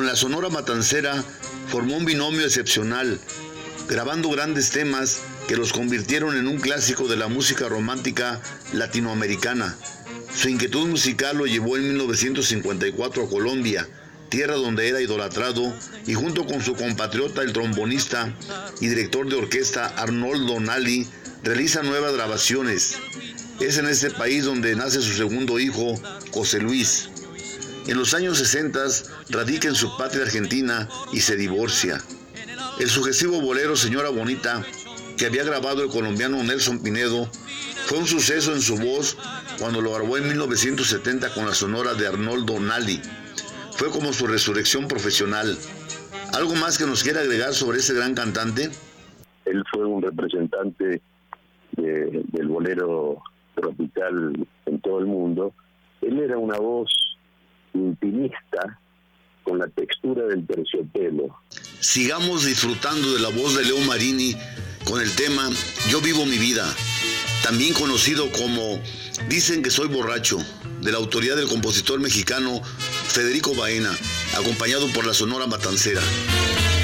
la Sonora Matancera formó un binomio excepcional, grabando grandes temas que los convirtieron en un clásico de la música romántica latinoamericana. Su inquietud musical lo llevó en 1954 a Colombia, tierra donde era idolatrado, y junto con su compatriota, el trombonista y director de orquesta Arnoldo Nali, realiza nuevas grabaciones. Es en este país donde nace su segundo hijo, José Luis. En los años 60 radica en su patria argentina y se divorcia. El sugestivo bolero Señora Bonita, que había grabado el colombiano Nelson Pinedo, fue un suceso en su voz cuando lo grabó en 1970 con la sonora de Arnoldo Nali. Fue como su resurrección profesional. ¿Algo más que nos quiera agregar sobre ese gran cantante? Él fue un representante del bolero tropical en todo el mundo. Él era una voz intimista con la textura del terciopelo. Sigamos disfrutando de la voz de Leo Marini con el tema Yo vivo mi vida, también conocido como Dicen que soy borracho, de la autoría del compositor mexicano Federico Baena, acompañado por la Sonora Matancera.